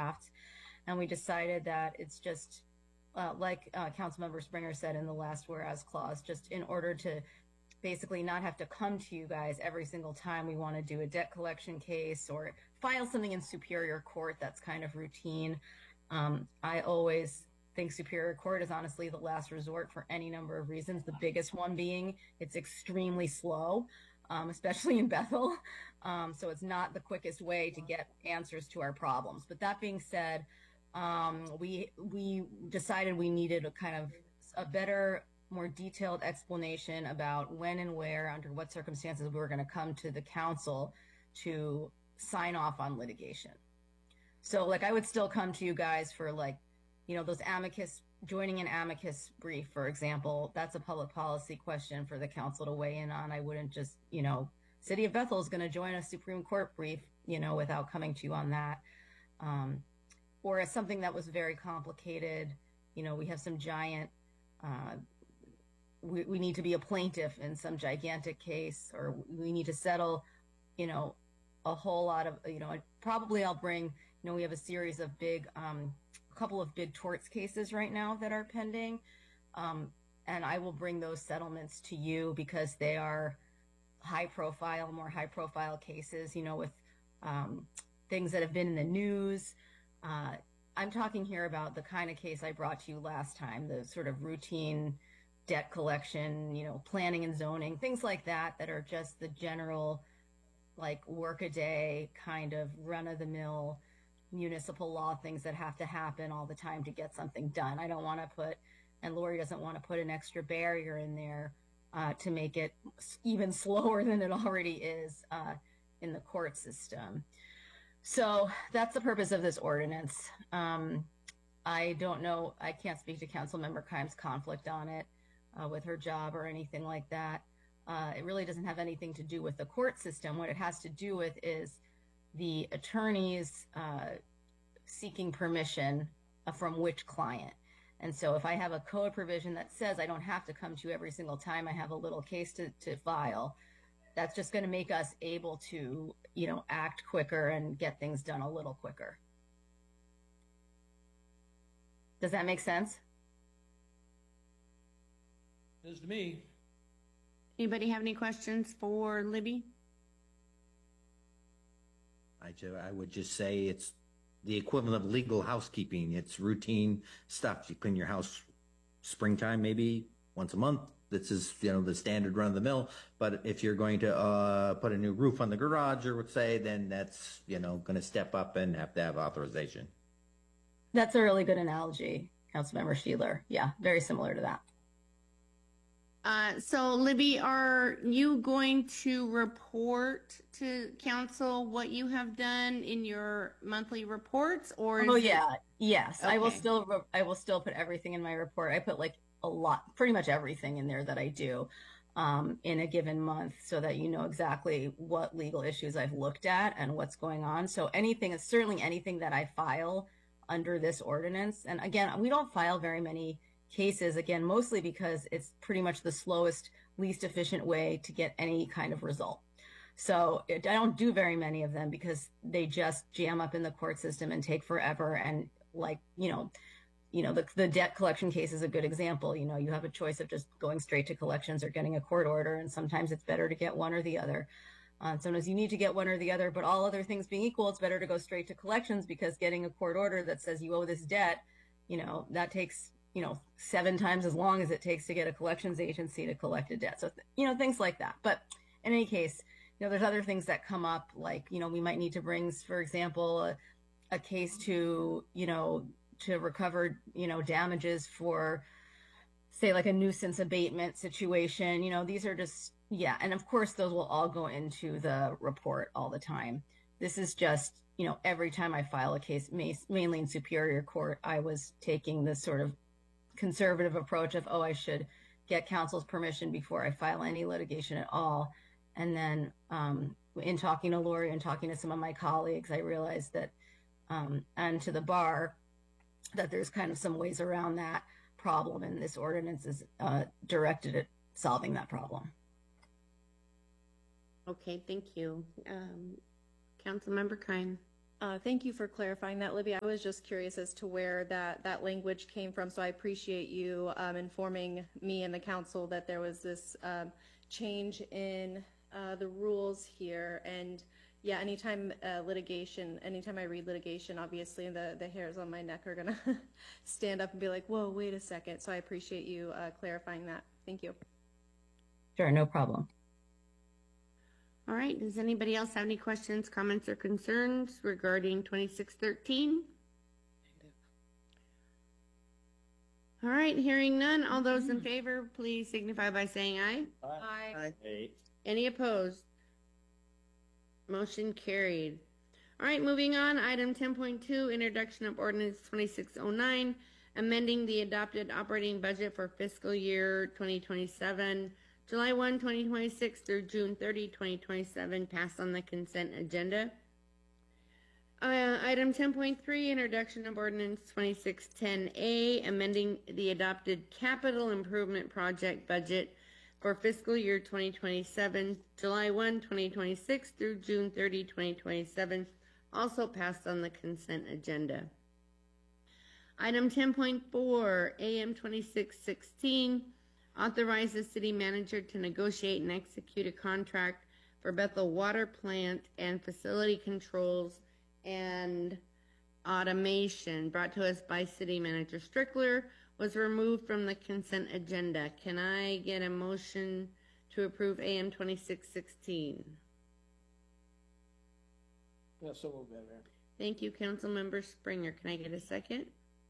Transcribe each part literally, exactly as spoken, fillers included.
draft. And we decided that it's just, uh, like uh, Councilmember Springer said in the last whereas clause, just in order to basically not have to come to you guys every single time we want to do a debt collection case or file something in Superior Court that's kind of routine. Um, I always think Superior Court is honestly the last resort for any number of reasons. The biggest one being it's extremely slow, um, especially in Bethel. Um, so it's not the quickest way to get answers to our problems. But that being said, um, we we decided we needed a kind of a better, more detailed explanation about when and where, under what circumstances we were going to come to the council to sign off on litigation. So like I would still come to you guys for like, you know, those amicus, joining an amicus brief, for example, that's a public policy question for the council to weigh in on. I wouldn't just, you know, City of Bethel is going to join a Supreme Court brief, you know, without coming to you on that. Um, or as something that was very complicated, you know, we have some giant, uh, we, we need to be a plaintiff in some gigantic case, or we need to settle, you know, a whole lot of, you know, probably I'll bring, you know, we have a series of big, um, a couple of big torts cases right now that are pending. Um, and I will bring those settlements to you because they are high profile, more high profile cases, you know, with um, things that have been in the news. Uh, I'm talking here about the kind of case I brought to you last time, the sort of routine debt collection, you know, planning and zoning, things like that, that are just the general, like work a day kind of run of the mill municipal law things that have to happen all the time to get something done. I don't want to put, and Lori doesn't want to put an extra barrier in there uh, to make it even slower than it already is uh, in the court system. So that's the purpose of this ordinance. Um, I don't know, I can't speak to Councilmember Kimes' conflict on it uh, with her job or anything like that. Uh, it really doesn't have anything to do with the court system. What it has to do with is the attorneys uh, seeking permission uh, from which client. And so if I have a code provision that says I don't have to come to you every single time I have a little case to, to file, that's just going to make us able to, you know, act quicker and get things done a little quicker. Does that make sense? Does to me. Anybody have any questions for Libby? I, I would just say it's the equivalent of legal housekeeping. It's routine stuff. You clean your house springtime, maybe once a month. This is, you know, the standard run of the mill. But if you're going to uh, put a new roof on the garage, or would say, then that's, you know, going to step up and have to have authorization. That's a really good analogy, Councilmember Sheeler. Yeah, very similar to that. Uh, so Libby, are you going to report to council what you have done in your monthly reports, or? Oh yeah, it... yes. Okay. I will still, I will still put everything in my report. I put like a lot, pretty much everything in there that I do um, in a given month, so that you know exactly what legal issues I've looked at and what's going on. So anything, certainly anything that I file under this ordinance, and again, we don't file very many cases, again, mostly because it's pretty much the slowest, least efficient way to get any kind of result. So it, I don't do very many of them because they just jam up in the court system and take forever. And like, you know, you know, the, the debt collection case is a good example. You know, you have a choice of just going straight to collections or getting a court order. And sometimes it's better to get one or the other. Uh, sometimes you need to get one or the other, but all other things being equal, it's better to go straight to collections, because getting a court order that says you owe this debt, you know, that takes, you know, seven times as long as it takes to get a collections agency to collect a debt. So, you know, things like that. But in any case, you know, there's other things that come up, like, you know, we might need to bring, for example, a, a case to, you know, to recover, you know, damages for, say, like a nuisance abatement situation. You know, these are just, yeah. And of course, those will all go into the report all the time. This is just, you know, every time I file a case, mainly in Superior Court, I was taking this sort of conservative approach of, oh, I should get counsel's permission before I file any litigation at all. And then um, in talking to Lori and talking to some of my colleagues, I realized that, um, and to the bar, that there's kind of some ways around that problem, and this ordinance is uh, directed at solving that problem. Okay, thank you. Um, Councilmember Kine. Uh, thank you for clarifying that, Libby. I was just curious as to where that, that language came from, so I appreciate you um, informing me and the council that there was this um, change in uh, the rules here. And yeah, anytime uh, litigation, anytime I read litigation, obviously the, the hairs on my neck are gonna stand up and be like, whoa, wait a second. So I appreciate you uh, clarifying that. Thank you. Sure, no problem. All right, does anybody else have any questions, comments, or concerns regarding twenty-six thirteen? All right, hearing none, all those in favor, please signify by saying aye. Aye. Eight. Any opposed? Motion carried. All right, moving on, item ten point two, introduction of ordinance twenty-six oh nine, amending the adopted operating budget for fiscal year twenty twenty-seven, July first, twenty twenty-six through June thirtieth, twenty twenty-seven, passed on the consent agenda. Uh, item ten point three, introduction of ordinance twenty-six ten A, amending the adopted capital improvement project budget for fiscal year twenty twenty-seven, July first, twenty twenty-six through June thirtieth, twenty twenty-seven, also passed on the consent agenda. Item ten point four, A M twenty-six sixteen, authorize the city manager to negotiate and execute a contract for Bethel Water Plant and facility controls and automation, brought to us by City Manager Strickler, was removed from the consent agenda. Can I get a motion to approve A M twenty-six sixteen? Yeah, so we'll get there. Thank you, Councilmember Springer. Can I get a second?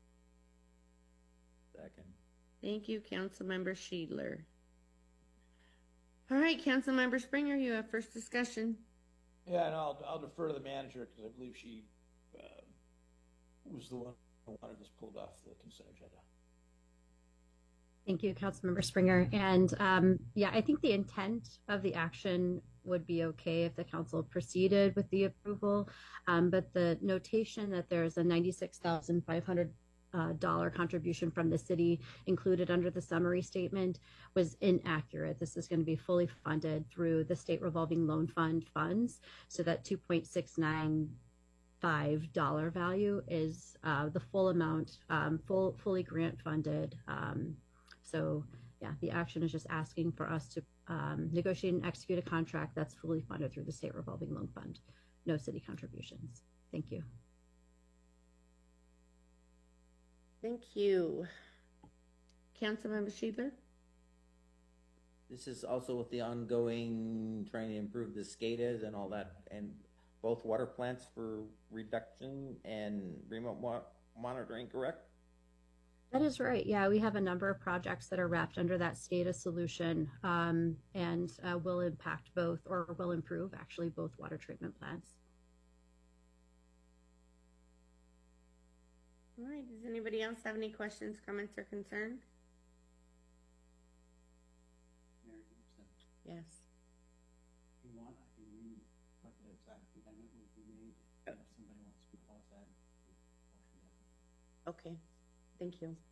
Second. Thank you, Councilmember Schiedler. All right, Councilmember Springer, you have first discussion. Yeah, and I'll, I'll defer to the manager because I believe she uh, was the one who wanted this pulled off the consent agenda. Thank you, Councilmember Springer. And um, yeah, I think the intent of the action would be okay if the council proceeded with the approval. Um, but the notation that there's a ninety-six thousand five hundred uh, dollar contribution from the city included under the summary statement was inaccurate. This is going to be fully funded through the state revolving loan fund funds. So that two point six nine five dollar value is uh, the full amount, um, full, fully grant funded. Um, So yeah, the action is just asking for us to um, negotiate and execute a contract that's fully funded through the state revolving loan fund. No city contributions. Thank you. Thank you. Councilmember Schiedler? This is also with the ongoing trying to improve the SCADAs and all that, and both water plants for reduction and remote mo- monitoring, correct? That is right. Yeah, we have a number of projects that are wrapped under that SCADA solution um, and uh, will impact both, or will improve actually both water treatment plants. All right, does anybody else have any questions, comments, or concerns? Yes. If you want, I can read what the exact amendment would be made if somebody wants to pause that. Okay, thank you.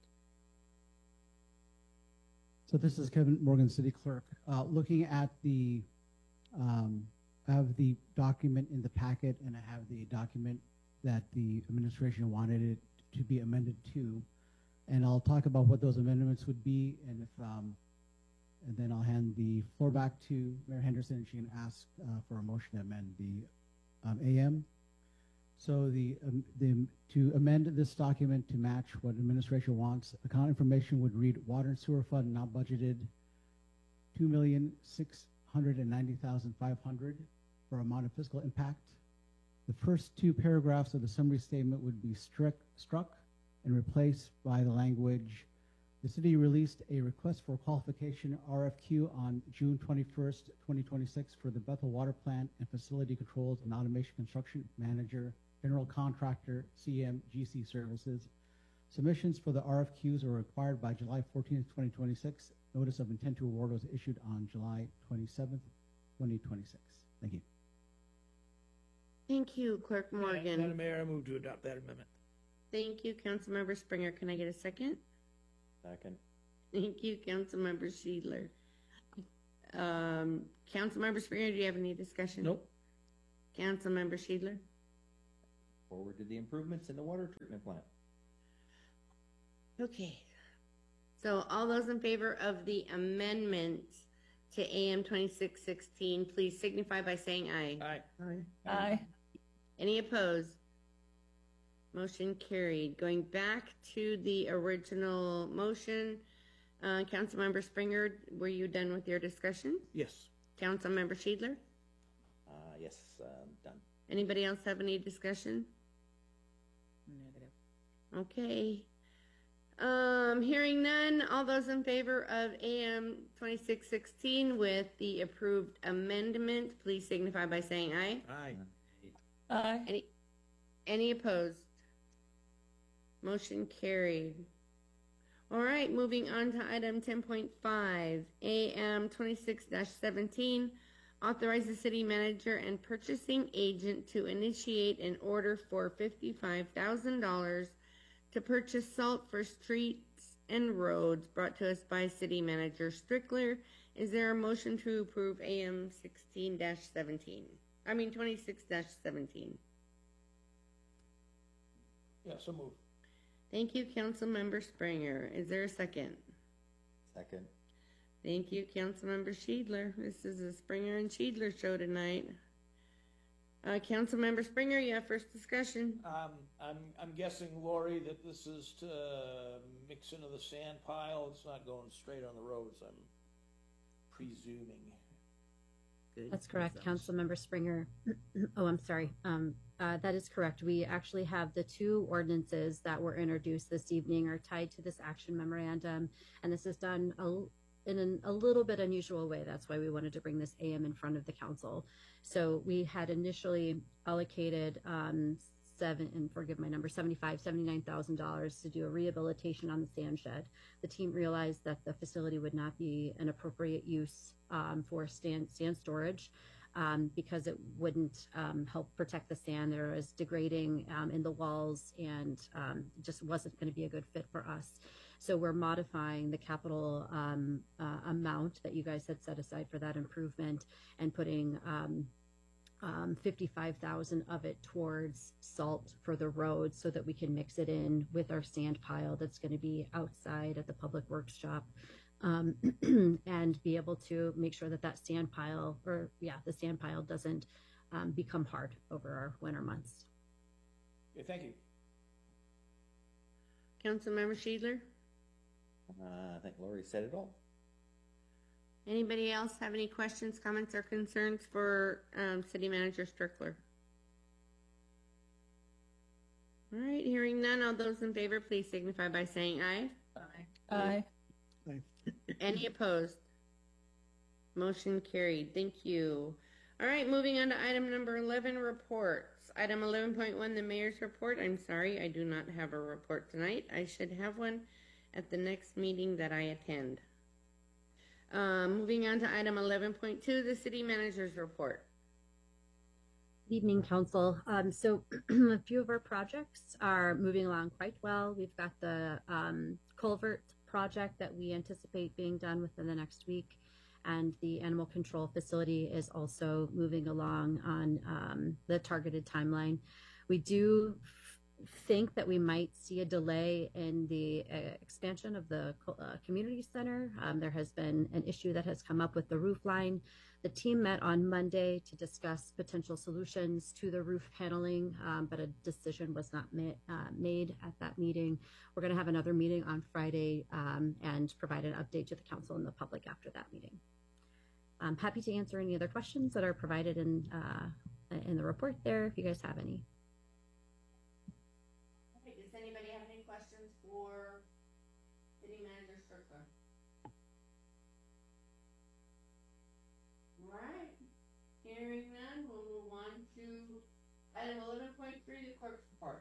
So this is Kevin Morgan, City Clerk. Uh, looking at the, um, I have the document in the packet, and I have the document that the administration wanted it to be amended to, and I'll talk about what those amendments would be, and if, um, and then I'll hand the floor back to Mayor Henderson, and she can ask uh, for a motion to amend the um, A M. So the, um, the to amend this document to match what administration wants, account information would read water and sewer fund not budgeted two million six hundred ninety thousand five hundred for amount of fiscal impact. The first two paragraphs of the summary statement would be struck, struck and replaced by the language, the city released a request for qualification R F Q on June twenty-first, twenty twenty-six for the Bethel Water Plant and Facility Controls and Automation Construction Manager, General Contractor, C M G C Services. Submissions for the R F Qs are required by July fourteenth, twenty twenty-six. Notice of intent to award was issued on July twenty-seventh, twenty twenty-six. Thank you. Thank you, Clerk Morgan. Madam Mayor, I move to adopt that amendment. Thank you, Councilmember Springer. Can I get a second? Second. Thank you, Councilmember Schiedler. Um, Councilmember Springer, do you have any discussion? Nope. Councilmember Schiedler? forward to the improvements in the water treatment plant. Okay. So all those in favor of the amendment to A M twenty-six sixteen, please signify by saying aye. Aye. Aye. Aye. Any opposed? Motion carried. Going back to the original motion, uh, Councilmember Springer, were you done with your discussion? Yes. Councilmember Schiedler? Uh, yes, um, done. Anybody else have any discussion? Negative. Okay. Um, hearing none, all those in favor of A M twenty-six sixteen with the approved amendment, please signify by saying aye. Aye. Aye. Any, any opposed? Motion carried. All right, moving on to item ten point five, A M twenty-six seventeen, authorize the city manager and purchasing agent to initiate an order for fifty-five thousand dollars to purchase salt for streets and roads, brought to us by City Manager Strickler. Is there a motion to approve A M sixteen seventeen? I mean twenty-six seventeen. Yeah, so move. Thank you, Councilmember Springer. Is there a second? Second. Thank you, Councilmember Schiedler. This is a Springer and Schiedler show tonight. Uh, Councilmember Springer, you have first discussion. Um, I'm, I'm guessing, Lori, that this is to mix into the sand pile. It's not going straight on the roads, I'm presuming. Good. That's correct, Councilmember Springer. Oh, I'm sorry. Um, uh, that is correct. We actually have the two ordinances that were introduced this evening are tied to this action memorandum, and this is done a, in an, a little bit unusual way. That's why we wanted to bring this A M in front of the council. So we had initially allocated um, seven, and forgive my number, seventy-five, seventy-nine thousand dollars to do a rehabilitation on the sand shed. The team realized that the facility would not be an appropriate use um, for sand, sand storage um, because it wouldn't um, help protect the sand. There was degrading um, in the walls, and um, just wasn't going to be a good fit for us. So we're modifying the capital um, uh, amount that you guys had set aside for that improvement and putting um, um, fifty-five thousand of it towards salt for the road so that we can mix it in with our sand pile that's going to be outside at the public works shop, um, and be able to make sure that that sand pile, or yeah, the sand pile doesn't um, become hard over our winter months. Okay, thank you. Councilmember Schiedler? Uh, I think Lori said it all. Anybody else have any questions, comments, or concerns for um, City Manager Strickler? All right, hearing none, all those in favor, please signify by saying aye. Aye. Any opposed? Motion carried. Thank you. All right, moving on to item number eleven, reports. Item eleven point one, the mayor's report. I'm sorry, I do not have a report tonight. I should have one at the next meeting that I attend. Um, moving on to item eleven point two, the city manager's report. Good evening, council. Um, so a few of our projects are moving along quite well. We've got the um, culvert project that we anticipate being done within the next week, and the animal control facility is also moving along on um, the targeted timeline. We do think that we might see a delay in the uh, expansion of the uh, community center. Um, there has been an issue that has come up with the roof line. The team met on Monday to discuss potential solutions to the roof paneling, um, but a decision was not ma uh, made at that meeting. We're going to have another meeting on Friday um, and provide an update to the council and the public after that meeting. I'm happy to answer any other questions that are provided in, uh, in the report there, if you guys have any. Okay, does anybody have any questions for City Manager Strickler? All right, hearing none, we'll move on to item eleven point three, the clerk's report.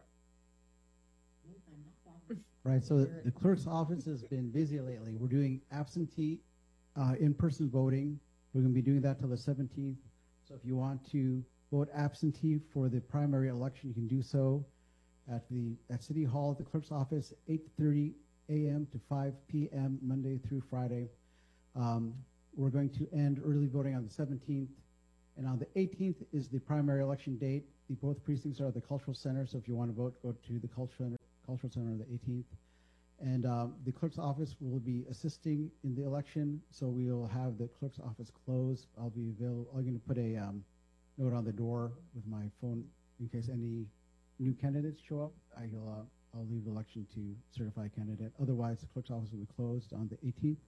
Right, so the clerk's office has been busy lately. We're doing absentee uh, in-person voting. We're going to be doing that till the seventeenth. So if you want to vote absentee for the primary election, you can do so at the at City Hall at the clerk's office, eight thirty a m to five p m Monday through Friday. Um, we're going to end early voting on the seventeenth, and on the eighteenth is the primary election date. the both precincts are at the Cultural Center, so if you want to vote, go to the Cultural Center, Cultural Center on the eighteenth. And um, the clerk's office will be assisting in the election, so we will have the clerk's office closed. I'll be available. I'm going to put a um, note on the door with my phone in case any new candidates show up. I'll, uh, I'll leave the election to certify a candidate. Otherwise, the clerk's office will be closed on the eighteenth.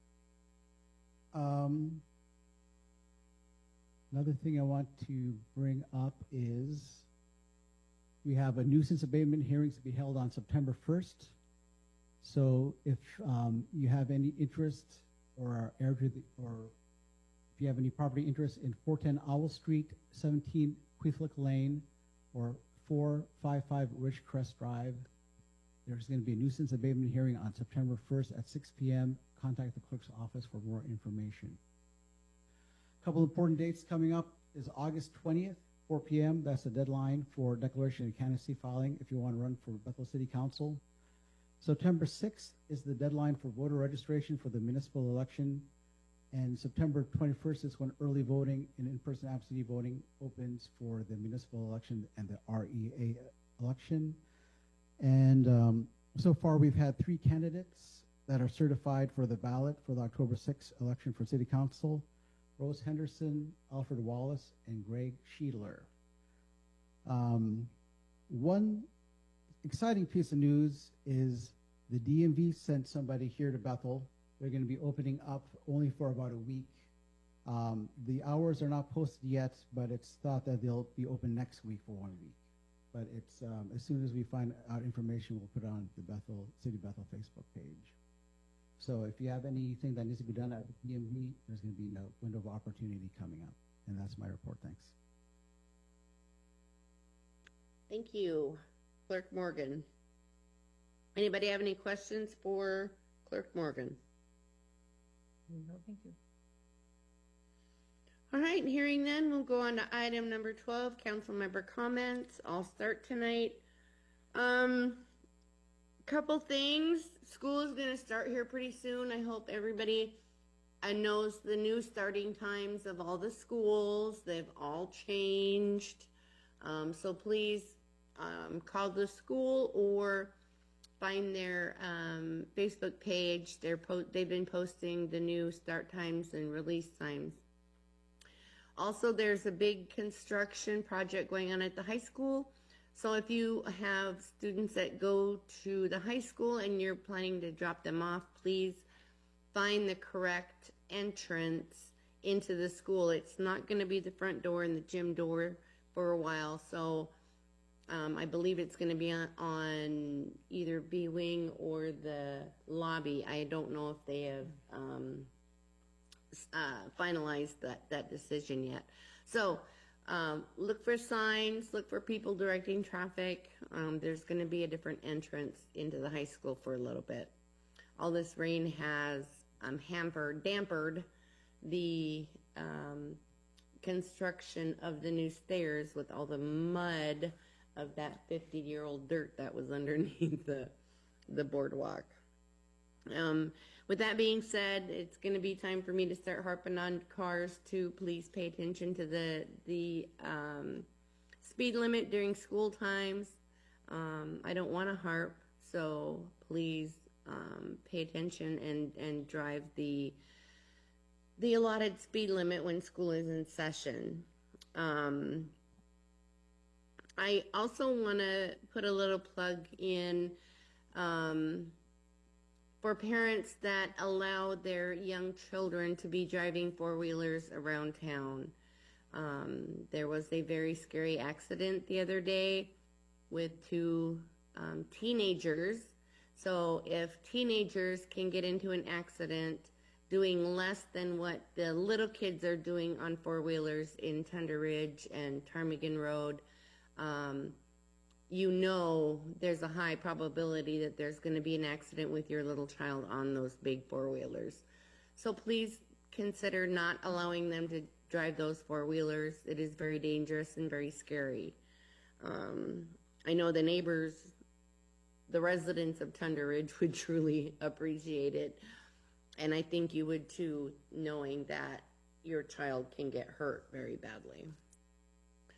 Um, another thing I want to bring up is we have a nuisance abatement hearings to be held on September first. So if um, you have any interest or are heir to the, or if you have any property interest in four ten Owl Street, seventeen Queeflick Lane, or four fifty-five Ridgecrest Drive, there's going to be a nuisance abatement hearing on September first at six p m Contact the clerk's office for more information. A couple important dates coming up is August twentieth, four p m That's the deadline for declaration and candidacy filing if you want to run for Bethel City Council. September sixth is the deadline for voter registration for the municipal election. And September twenty-first is when early voting and in-person absentee voting opens for the municipal election and the R E A election. And um, so far we've had three candidates that are certified for the ballot for the October sixth election for City Council: Rose Henderson, Alfred Wallace, and Greg Sheedler. Um, one exciting piece of news is the D M V sent somebody here to Bethel. They're going to be opening up only for about a week. Um, the hours are not posted yet, but it's thought that they'll be open next week for one week. But it's um, as soon as we find out information, we'll put it on the Bethel City Bethel Facebook page. So if you have anything that needs to be done at the D M V, there's going to be no window of opportunity coming up. And that's my report. Thanks. Thank you, Clerk Morgan. Anybody have any questions for Clerk Morgan? No, thank you. All right, hearing none, we'll go on to item number twelve, council member comments. I'll start tonight. Um, couple things. School is going to start here pretty soon. I hope everybody uh, knows the new starting times of all the schools. They've all changed. Um, so please um, call the school or find their um, Facebook page. They're po- they've been posting the new start times and release times. Also, there's a big construction project going on at the high school. So if you have students that go to the high school and you're planning to drop them off, please find the correct entrance into the school. It's not going to be the front door and the gym door for a while. So um, I believe it's going to be on, on either B wing or the lobby. I don't know if they have um, uh, finalized that, that decision yet. So um, look for signs, look for people directing traffic. Um, there's going to be a different entrance into the high school for a little bit. All this rain has um, hampered, dampered the um, construction of the new stairs with all the mud of that fifty-year-old dirt that was underneath the the boardwalk. Um, with that being said, it's going to be time for me to start harping on cars to please pay attention to the the um, speed limit during school times. Um, I don't want to harp, so please um, pay attention and and drive the the allotted speed limit when school is in session. Um, I also want to put a little plug in um, for parents that allow their young children to be driving four-wheelers around town. Um, there was a very scary accident the other day with two um, teenagers. So if teenagers can get into an accident doing less than what the little kids are doing on four-wheelers in Thunder Ridge and Ptarmigan Road, um, you know there's a high probability that there's going to be an accident with your little child on those big four-wheelers. So please consider not allowing them to drive those four-wheelers. It is very dangerous and very scary. Um, I know the neighbors, the residents of Thunder Ridge would truly appreciate it. And I think you would too, knowing that your child can get hurt very badly.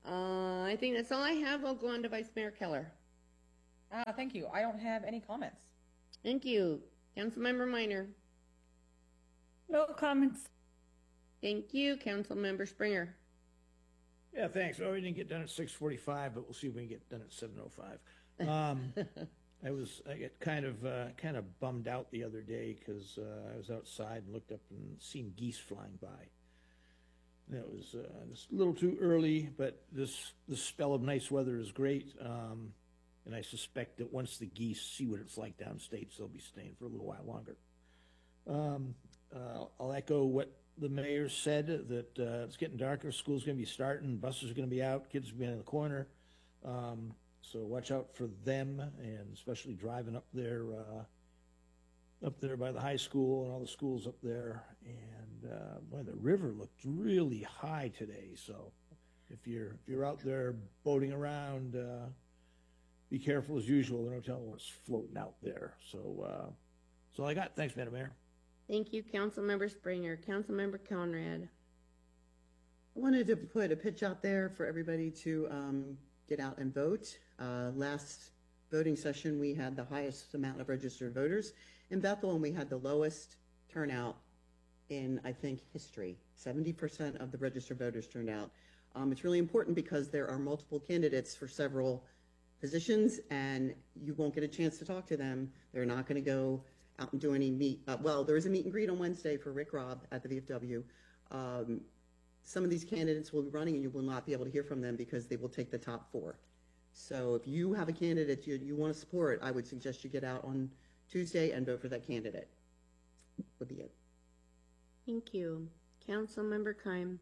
Uh, I think that's all I have. I'll go on to Vice Mayor Keller. Uh, thank you. I don't have any comments. Thank you. Councilmember Minor. No comments. Thank you. Councilmember Springer. Yeah, thanks. Well, we didn't get done at six forty-five, but we'll see if we can get done at seven oh five. Um, I was, I get kind of, uh, kind of bummed out the other day because uh, I was outside and looked up and seen geese flying by. That was uh, just a little too early, but this, this spell of nice weather is great. Um, and I suspect that once the geese see what it's like downstate, they'll be staying for a little while longer. Um, uh, I'll echo what the mayor said, that uh, it's getting darker, school's going to be starting, buses are going to be out, kids will be in the corner. Um, so watch out for them, and especially driving up there, uh, up there by the high school and all the schools up there. And uh, boy, the river looked really high today. So if you're if you're out there boating around, uh, be careful as usual. They don't tell what's floating out there. So uh, that's all I got. Thanks, Madam Mayor. Thank you, Councilmember Springer. Councilmember Conrad. I wanted to put a pitch out there for everybody to um, get out and vote. Uh, last voting session, we had the highest amount of registered voters in Bethel, and we had the lowest turnout in, I think, history. seventy percent of the registered voters turned out. Um, it's really important because there are multiple candidates for several positions, and you won't get a chance to talk to them. They're not going to go out and do any meet. Uh, well, there is a meet and greet on Wednesday for Rick Robb at the V F W. Um, some of these candidates will be running, and you will not be able to hear from them because they will take the top four. So if you have a candidate you, you want to support, I would suggest you get out on Tuesday and vote for that candidate. Would be it. Thank you. Councilmember Keim.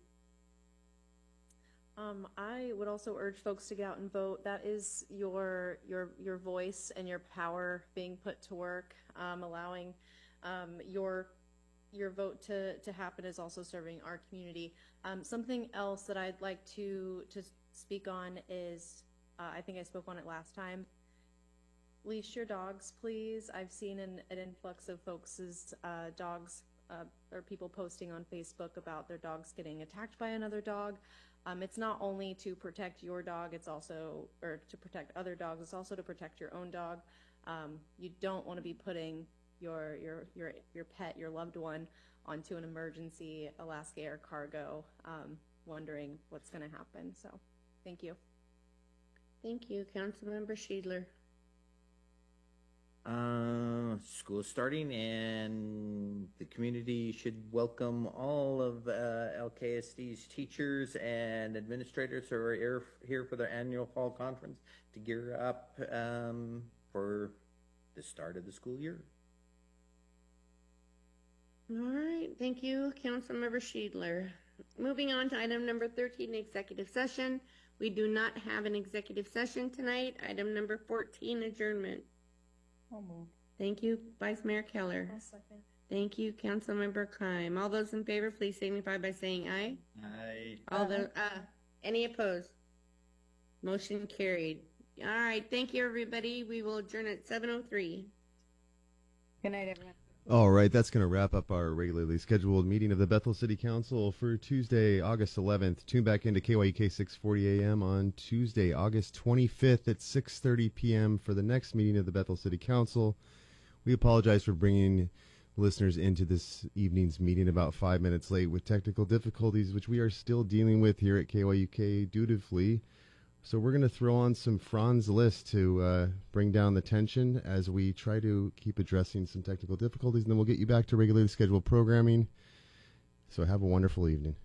Um, I would also urge folks to get out and vote. That is your your your voice and your power being put to work. Um, allowing um, your your vote to to happen is also serving our community. Um, something else that I'd like to to speak on is uh, I think I spoke on it last time. Leash your dogs, please. I've seen an, an influx of folks' uh, dogs uh, or people posting on Facebook about their dogs getting attacked by another dog. Um, it's not only to protect your dog, it's also, or to protect other dogs, it's also to protect your own dog. Um, you don't want to be putting your, your, your, your pet, your loved one, onto an emergency Alaska Air cargo, um, wondering what's going to happen. So, thank you. Thank you. Councilmember Schiedler. Uh, school is starting, and the community should welcome all of uh, L K S D's teachers and administrators who are here, here for their annual fall conference to gear up um, for the start of the school year. All right. Thank you, Councilmember Schiedler. Moving on to item number thirteen, executive session. We do not have an executive session tonight. Item number fourteen, adjournment. I'll move. Thank you, Vice Mayor Keller. I'll second. Thank you, Councilmember Keim. All those in favor, please signify by saying aye. Aye. All the, uh, any opposed? Motion carried. All right, thank you, everybody. We will adjourn at seven oh three. Good night, everyone. All right, that's going to wrap up our regularly scheduled meeting of the Bethel City Council for Tuesday, August eleventh. Tune back into K Y U K six forty A M on Tuesday, August twenty-fifth at six thirty P M for the next meeting of the Bethel City Council. We apologize for bringing listeners into this evening's meeting about five minutes late with technical difficulties, which we are still dealing with here at K Y U K dutifully. So we're going to throw on some Franz Liszt to uh, bring down the tension as we try to keep addressing some technical difficulties, and then we'll get you back to regularly scheduled programming. So have a wonderful evening.